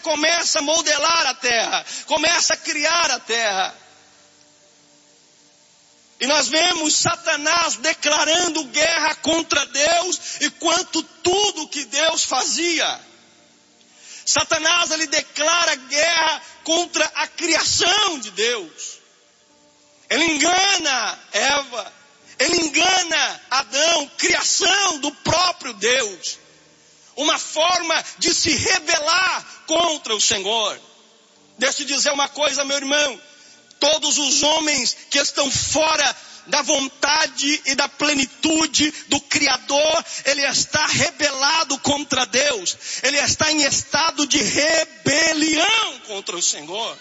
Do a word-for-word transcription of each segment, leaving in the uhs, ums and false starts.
começa a modelar a terra, começa a criar a terra. E nós vemos Satanás declarando guerra contra Deus e contra tudo que Deus fazia. Satanás, ele declara guerra contra a criação de Deus. Ele engana Eva, ele engana Adão, criação do próprio Deus. Uma forma de se rebelar contra o Senhor. Deixa eu dizer uma coisa, meu irmão. Todos os homens que estão fora da vontade e da plenitude do Criador, ele está rebelado contra Deus. Ele está em estado de rebelião contra o Senhor.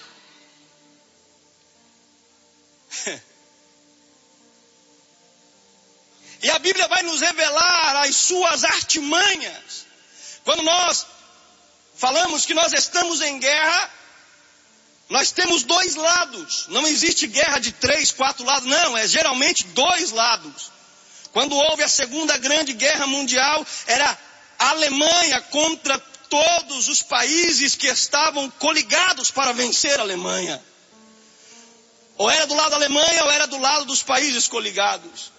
E a Bíblia vai nos revelar as suas artimanhas. Quando nós falamos que nós estamos em guerra, nós temos dois lados. Não existe guerra de três, quatro lados. Não, é geralmente dois lados. Quando houve a Segunda Grande Guerra Mundial, era a Alemanha contra todos os países que estavam coligados para vencer a Alemanha. Ou era do lado da Alemanha, ou era do lado dos países coligados.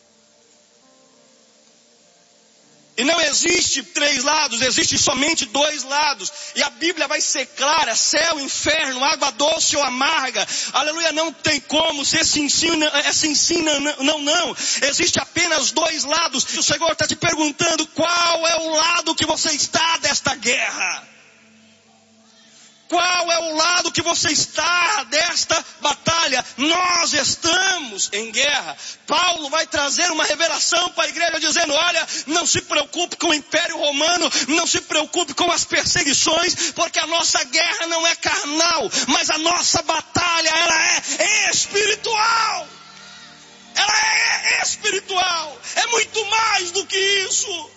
E não existe três lados, existe somente dois lados. E a Bíblia vai ser clara, céu, inferno, água doce ou amarga. Aleluia, não tem como, se esse ensina, esse ensina, não, não. Existe apenas dois lados. O Senhor está te perguntando qual é o lado que você está desta guerra. Qual é o lado que você está desta batalha? Nós estamos em guerra. Paulo vai trazer uma revelação para a igreja dizendo, olha, não se preocupe com o Império Romano, não se preocupe com as perseguições, porque a nossa guerra não é carnal, mas a nossa batalha, ela é espiritual. Ela é espiritual. É muito mais do que isso.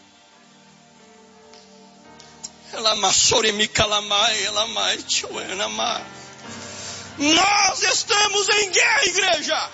Nós estamos em guerra, igreja.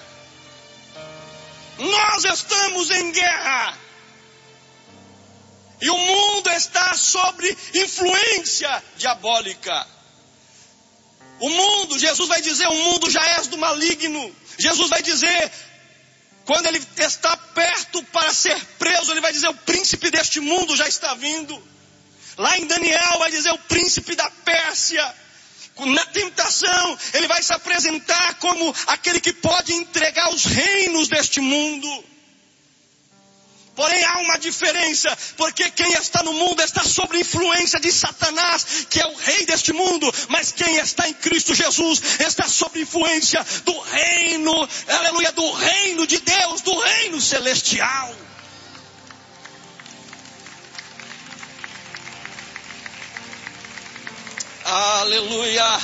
Nós estamos em guerra. E o mundo está sob influência diabólica. O mundo, Jesus vai dizer, o mundo já és do maligno. Jesus vai dizer, quando ele está perto para ser preso, ele vai dizer, o príncipe deste mundo já está vindo. Lá em Daniel vai dizer o príncipe da Pérsia. Na tentação, ele vai se apresentar como aquele que pode entregar os reinos deste mundo. Porém há uma diferença, porque quem está no mundo está sob influência de Satanás, que é o rei deste mundo. Mas quem está em Cristo Jesus está sob influência do reino, aleluia, do reino de Deus, do reino celestial. Aleluia.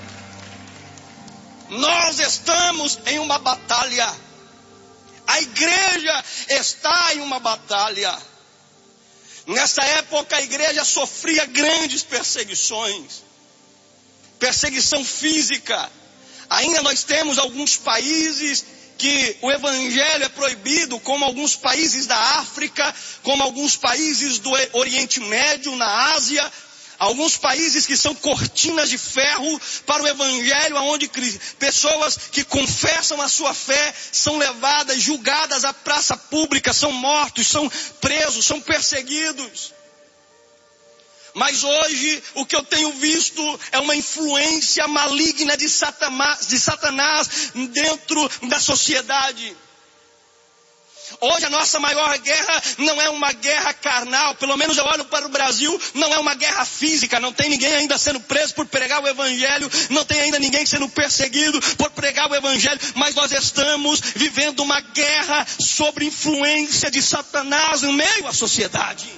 Nós estamos em uma batalha. A igreja está em uma batalha. Nessa época a igreja sofria grandes perseguições. Perseguição física. Ainda nós temos alguns países que o evangelho é proibido, como alguns países da África, como alguns países do Oriente Médio, na Ásia. Alguns países que são cortinas de ferro para o evangelho, onde pessoas que confessam a sua fé são levadas, julgadas à praça pública, são mortos, são presos, são perseguidos. Mas hoje o que eu tenho visto é uma influência maligna de Satanás, de Satanás dentro da sociedade. Hoje a nossa maior guerra não é uma guerra carnal, pelo menos eu olho para o Brasil, não é uma guerra física, não tem ninguém ainda sendo preso por pregar o evangelho, não tem ainda ninguém sendo perseguido por pregar o evangelho, mas nós estamos vivendo uma guerra sobre influência de Satanás no meio da sociedade.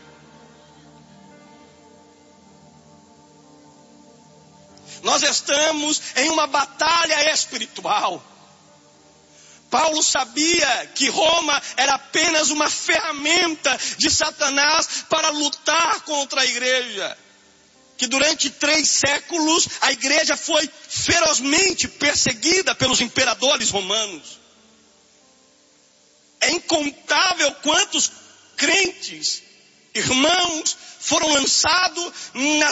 Nós estamos em uma batalha espiritual. Paulo sabia que Roma era apenas uma ferramenta de Satanás para lutar contra a igreja. Que durante três séculos a igreja foi ferozmente perseguida pelos imperadores romanos. É incontável quantos crentes, irmãos, foram lançados na